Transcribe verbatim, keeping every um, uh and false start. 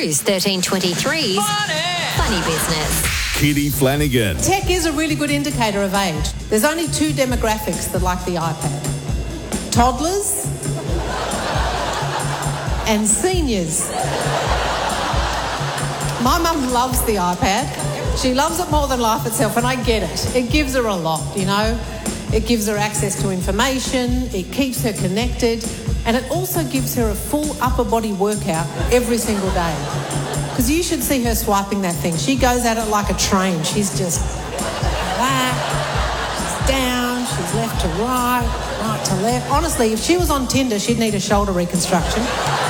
Cruise thirteen twenty-three's Funny, Funny Business. Kitty Flanagan. Tech is a really good indicator of age. There's only two demographics that like the iPad. Toddlers and seniors. My mum loves the iPad. She loves it more than life itself, and I get it. It gives her a lot, you know. It gives her access to information, it keeps her connected, and it also gives her a full upper body workout every single day. Because you should see her swiping that thing. She goes at it like a train. She's just whack, she's down, she's left to right, right to left. Honestly, if she was on Tinder, she'd need a shoulder reconstruction.